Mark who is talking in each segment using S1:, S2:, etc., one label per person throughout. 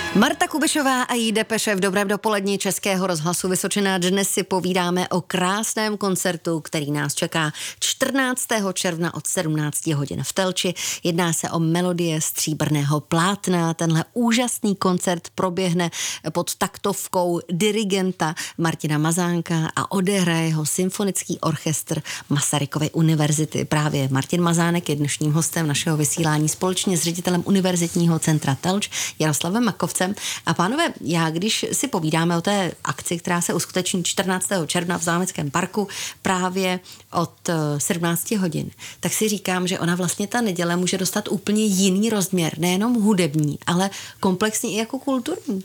S1: Marta Kubišová a jí Depeše v dobrém dopolední Českého rozhlasu Vysočina. Dnes si povídáme o krásném koncertu, který nás čeká 14. června od 17 hodin v Telči. Jedná se o Melodie stříbrného plátna. Tenhle úžasný koncert proběhne pod taktovkou dirigenta Martina Mazánka a odehraje ho Symfonický orchestr Masarykovy univerzity. Právě Martin Mazánek je dnešním hostem našeho vysílání společně s ředitelem Univerzitního centra Telč Jaroslavem Makovcem. A pánové, já když si povídáme o té akci, která se uskuteční 14. června v Zámeckém parku právě od 17 hodin, tak si říkám, že ona vlastně ta neděle může dostat úplně jiný rozměr, nejenom hudební, ale komplexní i jako kulturní.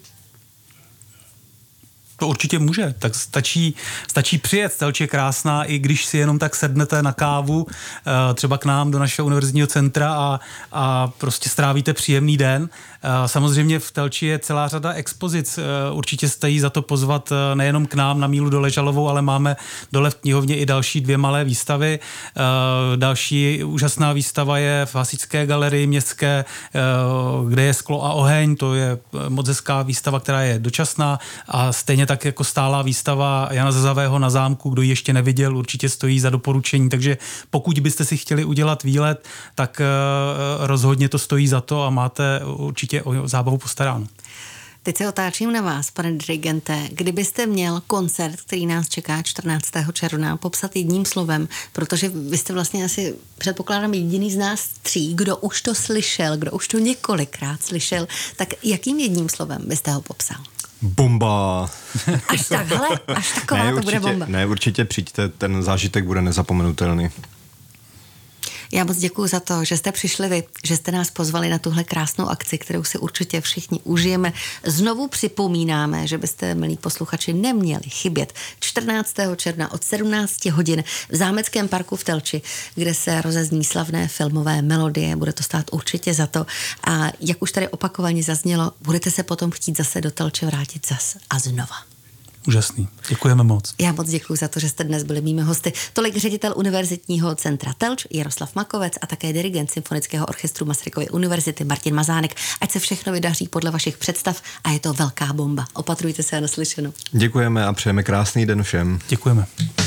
S2: To určitě může, tak stačí přijet. Telč je krásná, i když si jenom tak sednete na kávu, třeba k nám do našeho univerzitního centra a prostě strávíte příjemný den. Samozřejmě v Telči je celá řada expozic. Určitě stojí za to pozvat nejenom k nám na Mílu dole Žalovou, ale máme dole v knihovně i další 2 malé výstavy. Další úžasná výstava je v Hasičské galerii městské, kde je Sklo a oheň. To je moc hezká výstava, která je dočasná, a stejně tak jako stálá výstava Jana Zazavého na zámku, kdo ji ještě neviděl, určitě stojí za doporučení. Takže pokud byste si chtěli udělat výlet, tak rozhodně to stojí za to a máte určitě o zábavu postaráno.
S1: Teď se otáčím na vás, pane dirigente. Kdybyste měl koncert, který nás čeká 14. června, popsat jedním slovem, protože vy jste vlastně asi, předpokládám, jediný z nás 3, kdo už to slyšel, kdo už to několikrát slyšel, tak jakým jedním slovem byste ho popsal?
S3: Bomba.
S1: Až takhle? Až taková
S3: ne,
S1: to
S3: určitě,
S1: bude bomba?
S3: Ne, určitě přijďte, ten zážitek bude nezapomenutelný.
S1: Já moc děkuju za to, že jste přišli vy, že jste nás pozvali na tuhle krásnou akci, kterou si určitě všichni užijeme. Znovu připomínáme, že byste, milí posluchači, neměli chybět 14. června od 17 hodin v Zámeckém parku v Telči, kde se rozezní slavné filmové melodie. Bude to stát určitě za to. A jak už tady opakovaně zaznělo, budete se potom chtít zase do Telče vrátit zas a znova.
S2: Úžasný. Děkujeme moc.
S1: Já moc děkuji za to, že jste dnes byli mými hosty. Tolik ředitel Univerzitního centra Telč Jaroslav Makovec a také dirigent Symfonického orchestru Masarykovy univerzity Martin Mazánek. Ať se všechno vydaří podle vašich představ a je to velká bomba. Opatrujte se a naslyšenou.
S3: Děkujeme a přejeme krásný den všem.
S2: Děkujeme.